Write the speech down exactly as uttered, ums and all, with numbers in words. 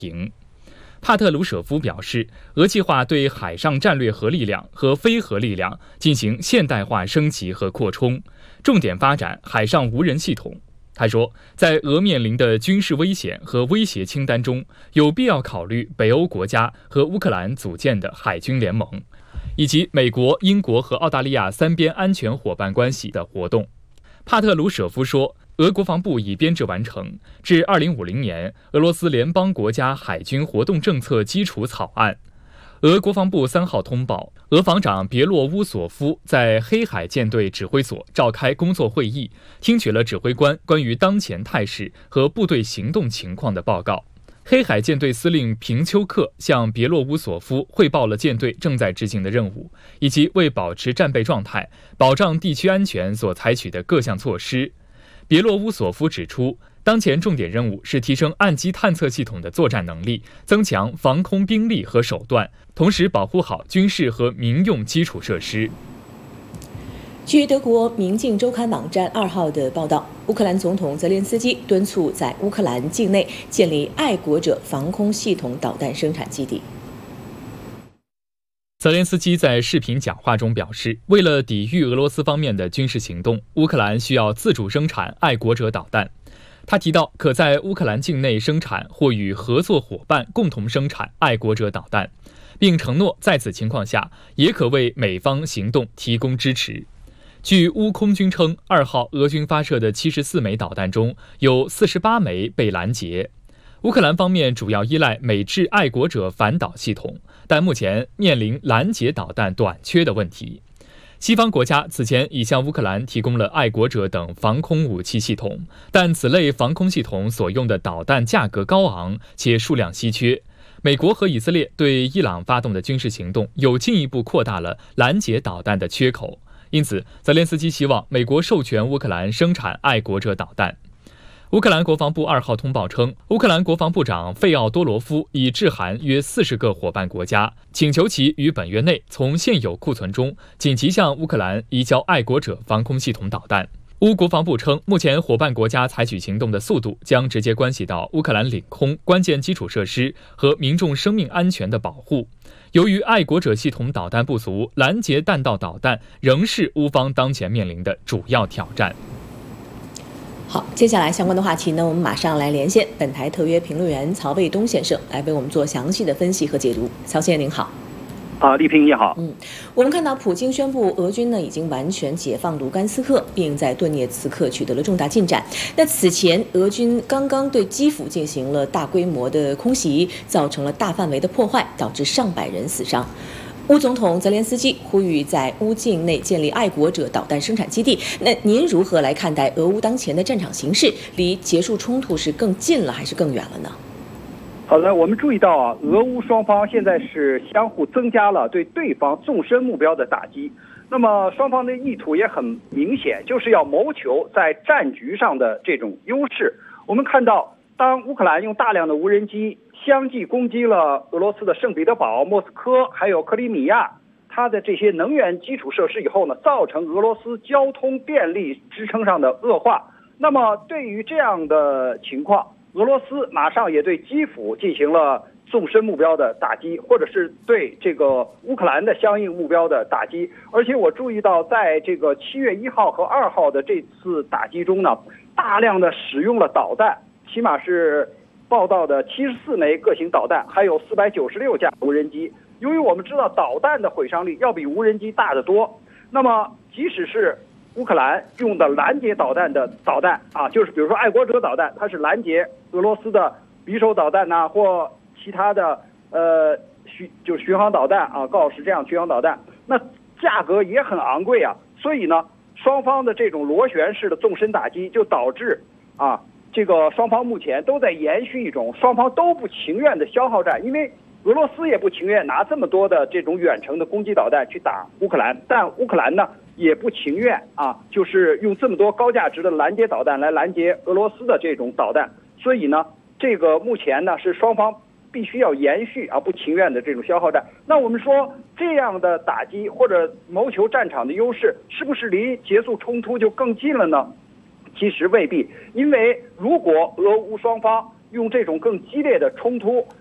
停。帕特鲁舍夫表示，俄计划对海上战略核力量和非核力量进行现代化升级和扩充，重点发展海上无人系统。他说，在俄面临的军事危险和威胁清单中，有必要考虑北欧国家和乌克兰组建的海军联盟，以及美国、英国和澳大利亚三边安全伙伴关系的活动。帕特鲁舍夫说，俄国防部已编制完成至二零五零年俄罗斯联邦国家海军活动政策基础草案。俄国防部三号通报，俄防长别洛乌索夫在黑海舰队指挥所召开工作会议，听取了指挥官关于当前态势和部队行动情况的报告。黑海舰队司令平丘克向别洛乌索夫汇报了舰队正在执行的任务，以及为保持战备状态、保障地区安全所采取的各项措施。别洛乌索夫指出，当前重点任务是提升岸基探测系统的作战能力，增强防空兵力和手段，同时保护好军事和民用基础设施。 据德国《明镜周刊》网站二号的报道，乌克兰总统泽连斯基敦促在乌克兰境内建立爱国者防空系统导弹生产基地。 泽连斯基在视频讲话中表示，为了抵御俄罗斯方面的军事行动，乌克兰需要自主生产爱国者导弹。他提到，可在乌克兰境内生产或与合作伙伴共同生产爱国者导弹，并承诺在此情况下也可为美方行动提供支持。据乌空军称，二号俄军发射的七十四枚导弹中有四十八枚被拦截。乌克兰方面主要依赖美制爱国者反导系统，但目前面临拦截导弹短缺的问题。西方国家此前已向乌克兰提供了爱国者等防空武器系统，但此类防空系统所用的导弹价格高昂且数量稀缺。美国和以色列对伊朗发动的军事行动又进一步扩大了拦截导弹的缺口，因此泽连斯基希望美国授权乌克兰生产爱国者导弹。乌克兰国防部二号通报称，乌克兰国防部长费奥多罗夫已致函约四十个伙伴国家，请求其于本月内从现有库存中紧急向乌克兰移交爱国者防空系统导弹。乌国防部称，目前伙伴国家采取行动的速度将直接关系到乌克兰领空关键基础设施和民众生命安全的保护。由于爱国者系统导弹不足，拦截弹道导弹仍是乌方当前面临的主要挑战。 好，接下来相关的话题呢，我们马上来连线本台特约评论员曹卫东先生，来为我们做详细的分析和解读。曹先生您好。 啊，丽萍你好。 嗯，我们看到普京宣布俄军呢已经完全解放卢甘斯克，并在顿涅茨克取得了重大进展。那此前俄军刚刚对基辅进行了大规模的空袭，造成了大范围的破坏，导致上百人死伤。乌总统泽连斯基呼吁在乌境内建立爱国者导弹生产基地。那您如何来看待俄乌当前的战场形势？离结束冲突是更近了还是更远了呢？ 好的，我们注意到啊，俄乌双方现在是相互增加了对对方纵深目标的打击。那么双方的意图也很明显，就是要谋求在战局上的这种优势。我们看到，当乌克兰用大量的无人机相继攻击了俄罗斯的圣彼得堡、莫斯科还有克里米亚，它的这些能源基础设施以后呢，造成俄罗斯交通电力支撑上的恶化。那么对于这样的情况，俄罗斯马上也对基辅进行了纵深目标的打击，或者是对这个乌克兰的相应目标的打击。而且我注意到，在这个七月一号和二号的这次打击中呢，大量的使用了导弹，起码是报道的七十四枚各型导弹，还有四百九十六架无人机。由于我们知道导弹的毁伤力要比无人机大得多，那么即使是乌克兰用的拦截导弹的导弹啊，就是比如说爱国者导弹，它是拦截俄罗斯的匕首导弹呐、啊，或其他的呃巡就是巡航导弹啊，锆石这样巡航导弹，那价格也很昂贵啊。所以呢，双方的这种螺旋式的纵深打击，就导致啊，这个双方目前都在延续一种双方都不情愿的消耗战，因为俄罗斯也不情愿拿这么多的这种远程的攻击导弹去打乌克兰，但乌克兰呢也不情愿啊，就是用这么多高价值的拦截导弹来拦截俄罗斯的这种导弹。所以呢，这个目前呢是双方必须要延续啊不情愿的这种消耗战。那我们说这样的打击或者谋求战场的优势，是不是离结束冲突就更近了呢？其实未必，因为如果俄乌双方用这种更激烈的冲突